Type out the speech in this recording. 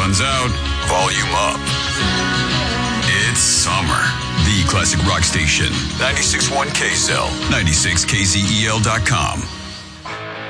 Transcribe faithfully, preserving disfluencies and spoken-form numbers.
Sun's out, volume up. It's summer. The classic rock station. ninety-six point one K Z E L. ninety-six K Z E L dot com.